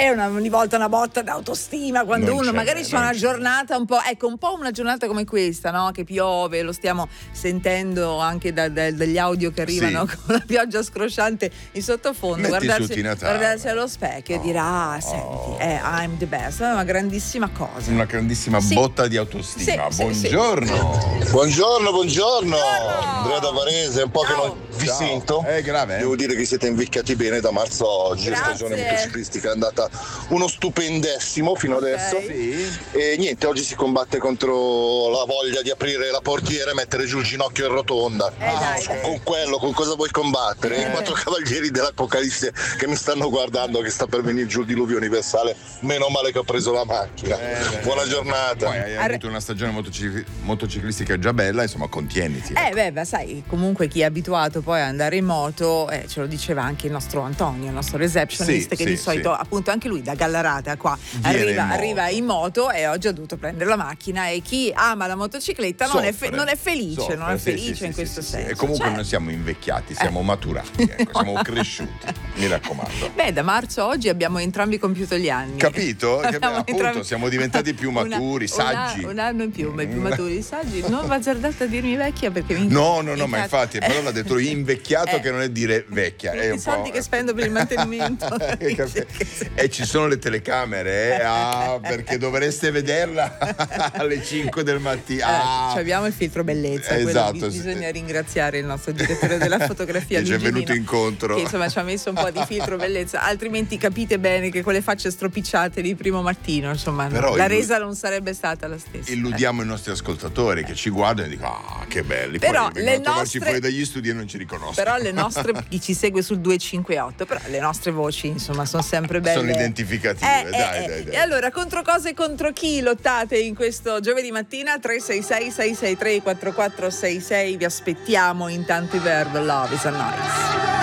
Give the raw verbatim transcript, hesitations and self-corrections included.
è una, ogni volta una botta d'autostima quando Non uno c'è, magari c'ha una c'è. giornata un po', ecco, un po' una giornata come questa, no? Che piove, lo stiamo sentendo anche da, da, dagli audio che arrivano Sì. con la pioggia scrosciante in sottofondo. Metti Guardarsi, su Tina Turner. guardarsi allo specchio e dire ah, senti, eh, I'm the best, è una grandissima cosa. Una grandissima Sì. botta di autostima. Sì, sì, sì. Buongiorno. Buongiorno, buongiorno. Andrea da Varese, è un po' che Ciao. non vi Ciao. sento. È grave, eh? Devo dire che siete invecchiati bene da marzo a oggi. La Grazie. stagione motociclistica è andata uno stupendessimo fino Ok. adesso. Sì. E niente, oggi si combatte contro la voglia di aprire la portiera e mettere giù il ginocchio in rotonda. Eh, dai, con, dai. con quello, con cosa vuoi combattere? I quattro cavalieri dell'Apocalisse che mi stanno guardando, che sta per venire giù il diluvio universale. Meno male che ho preso la macchina. Eh, Buona beh, giornata. Poi hai Arre- avuto una stagione motocicli- motociclistica già bella, insomma, contieniti. Eh beh, beh, sai, comunque chi è abituato poi a andare in moto, eh, ce lo diceva anche il nostro Antonio, il nostro receptionist, Sì, che sì, di solito sì. appunto anche lui da Gallarata qua Viene arriva in moto. arriva in moto e oggi ha dovuto prendere la macchina, e chi ama la motocicletta non, è, fe- Soffre. non è felice, Soffre, non è sì, felice sì, in sì, questo sì, sì. senso. E comunque Cioè, non siamo invecchiati, siamo maturati, ecco, siamo cresciuti, mi raccomando. beh, da marzo oggi abbiamo entrambi compiuto gli anni. Capito? Che, Abbiamo appunto, entrambi- siamo diventati più Una- maturi, una- saggi. Un anno in più, ma più Mm. maturi, saggi. Non va azzardata a dirmi vecchia perché mi No, no, no, mi ma incazzo. infatti, però l'ha detto invecchiato Eh. che non è dire vecchia. È I un soldi po'... che spendo per il mantenimento. Hai capito? E ci sono le telecamere, eh? Ah, perché dovreste vederla alle cinque del mattino. Eh, Ah. cioè abbiamo il filtro bellezza, quello Esatto, bi- sì. bisogna ringraziare il nostro direttore della fotografia Che ci è Luigi venuto Nino, incontro. che insomma ci ha messo un po' di filtro bellezza, altrimenti capite bene che con le facce stropicciate di primo mattino, insomma, Però no, la illu- resa non sarebbe stata la stessa. Illudiamo i nostri ascoltatori che ci guardano e dicono ah, che belli. Però poi le vengono a trovarci nostre- fuori dagli studi e non ci riconoscono. Però le nostre, chi ci segue sul due cinque otto, però le nostre voci insomma sono sempre belle. Sono identificative, Eh, dai, eh, dai, dai. E allora, contro cosa e contro chi lottate in questo giovedì mattina? tre sei sei sei sei tre quattro quattro sei sei, vi aspettiamo intanto i Verve, Love is a Nice.